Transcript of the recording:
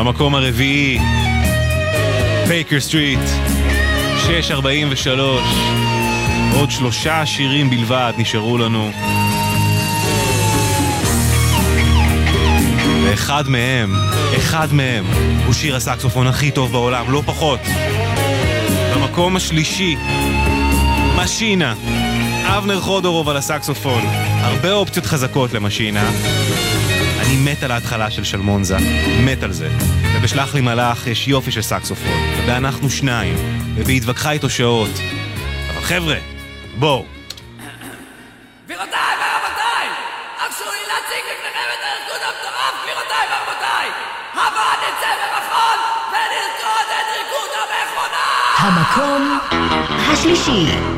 במקום הרביעי, בייקר סטריט, 6:43. עוד 3 שירים בלבד נשארו לנו. ואחד מהם הוא שיר הסקסופון הכי טוב בעולם, לא פחות. במקום השלישי, משינה, אבנר חודורוב על הסקסופון. הרבה אופציות חזקות למשינה. אני מת על ההתחלה של שלמונזה, מת על זה. ובשלח לי מלאך יש יופי של סקסופון, ואנחנו 2, ובהתווכחה איתו שעות. אבל חבר'ה, בואו. גבירותיי ורבותיי, הרשו לי להציג לפניכם את הארגון המטורף, גבירותיי ורבותיי. הבה נצא במכון ונרקוד את ארגון המכונה! המקום השלישי.